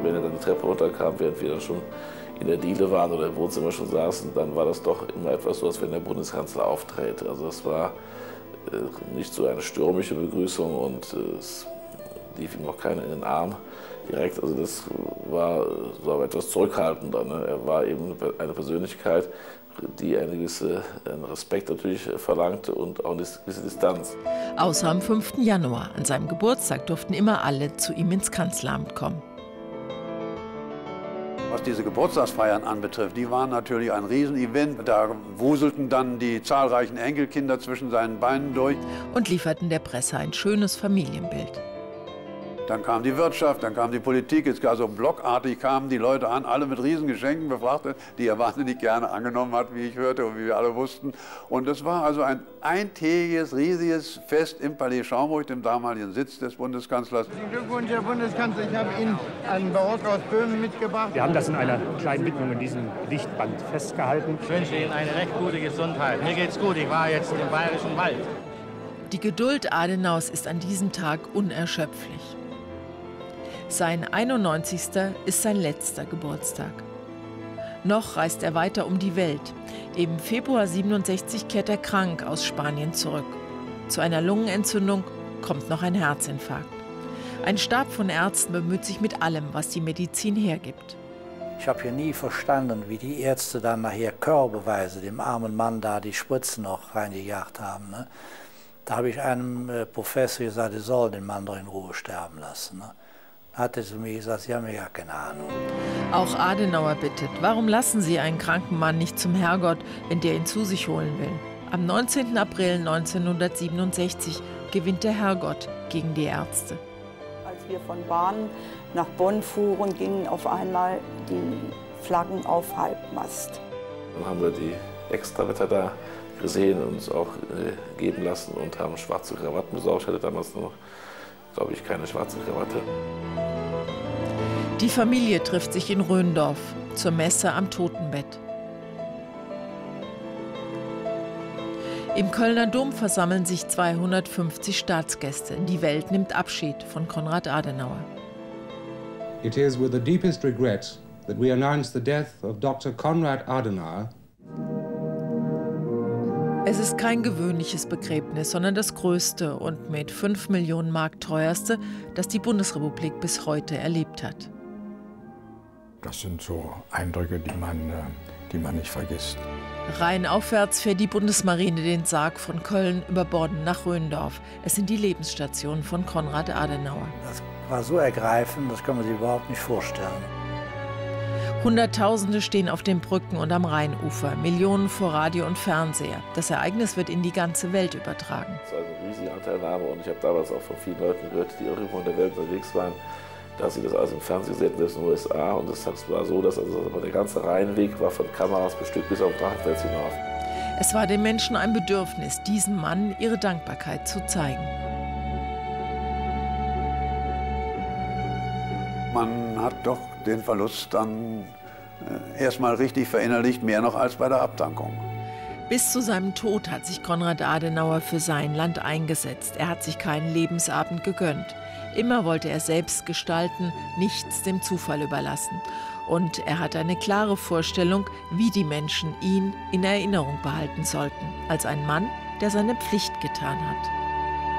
wenn er dann die Treppe runterkam, während wir dann schon in der Diele waren oder im Wohnzimmer schon saßen, dann war das doch immer etwas so, als wenn der Bundeskanzler aufträte. Also das war nicht so eine stürmische Begrüßung und es lief ihm auch keiner in den Arm direkt. Also das war so etwas zurückhaltender. Ne? Er war eben eine Persönlichkeit, die einen gewissen Respekt natürlich verlangte und auch eine gewisse Distanz. Außer am 5. Januar. An seinem Geburtstag durften immer alle zu ihm ins Kanzleramt kommen. Was diese Geburtstagsfeiern anbetrifft, die waren natürlich ein Riesenevent. Da wuselten dann die zahlreichen Enkelkinder zwischen seinen Beinen durch. Und lieferten der Presse ein schönes Familienbild. Dann kam die Wirtschaft, dann kam die Politik, jetzt gar so blockartig kamen die Leute an, alle mit Riesengeschenken befrachtet, die er wahnsinnig gerne angenommen hat, wie ich hörte und wie wir alle wussten. Und das war also ein eintägiges, riesiges Fest im Palais Schaumburg, dem damaligen Sitz des Bundeskanzlers. Glückwunsch, Herr Bundeskanzler, ich habe Ihnen einen Barock aus Böhmen mitgebracht. Wir haben das in einer kleinen Widmung in diesem Lichtband festgehalten. Ich wünsche Ihnen eine recht gute Gesundheit. Mir geht's gut, ich war jetzt im Bayerischen Wald. Die Geduld Adenaus ist an diesem Tag unerschöpflich. Sein 91. ist sein letzter Geburtstag. Noch reist er weiter um die Welt. Im Februar 67 kehrt er krank aus Spanien zurück. Zu einer Lungenentzündung kommt noch ein Herzinfarkt. Ein Stab von Ärzten bemüht sich mit allem, was die Medizin hergibt. Ich habe hier nie verstanden, wie die Ärzte dann nachher körbeweise dem armen Mann da die Spritzen noch reingejagt haben. Ne? Da habe ich einem Professor gesagt, er soll den Mann doch in Ruhe sterben lassen. Ne? Hat er zu mir gesagt, Sie haben ja keine Ahnung. Auch Adenauer bittet, warum lassen Sie einen kranken Mann nicht zum Herrgott, wenn der ihn zu sich holen will? Am 19. April 1967 gewinnt der Herrgott gegen die Ärzte. Als wir von Bahn nach Bonn fuhren, gingen auf einmal die Flaggen auf Halbmast. Dann haben wir die Extrawetter da gesehen und uns auch geben lassen und haben schwarze Krawatten besorgt. Ich hatte damals noch, glaube ich, keine schwarze Krawatte. Die Familie trifft sich in Röndorf zur Messe am Totenbett. Im Kölner Dom versammeln sich 250 Staatsgäste. Die Welt nimmt Abschied von Konrad Adenauer. It is with the deepest regret that we announce the death of Dr. Konrad Adenauer. Es ist kein gewöhnliches Begräbnis, sondern das größte und mit 5 Millionen Mark teuerste, das die Bundesrepublik bis heute erlebt hat. Das sind so Eindrücke, die man nicht vergisst. Rheinaufwärts fährt die Bundesmarine den Sarg von Köln über Bodden nach Röndorf. Es sind die Lebensstationen von Konrad Adenauer. Das war so ergreifend, das kann man sich überhaupt nicht vorstellen. Hunderttausende stehen auf den Brücken und am Rheinufer, Millionen vor Radio und Fernseher. Das Ereignis wird in die ganze Welt übertragen. Das war eine riesige Anteilnahme und ich habe damals auch von vielen Leuten gehört, die auch irgendwo in der Welt unterwegs waren, dass sie das alles im Fernsehen gesehen haben, selbst in den USA. Und das war so, dass der ganze Rheinweg war von Kameras bestückt bis auf Drachenfels hinauf. Es war den Menschen ein Bedürfnis, diesem Mann ihre Dankbarkeit zu zeigen. Man hat doch den Verlust dann erstmal richtig verinnerlicht, mehr noch als bei der Abdankung. Bis zu seinem Tod hat sich Konrad Adenauer für sein Land eingesetzt. Er hat sich keinen Lebensabend gegönnt. Immer wollte er selbst gestalten, nichts dem Zufall überlassen. Und er hatte eine klare Vorstellung, wie die Menschen ihn in Erinnerung behalten sollten, als ein Mann, der seine Pflicht getan hat.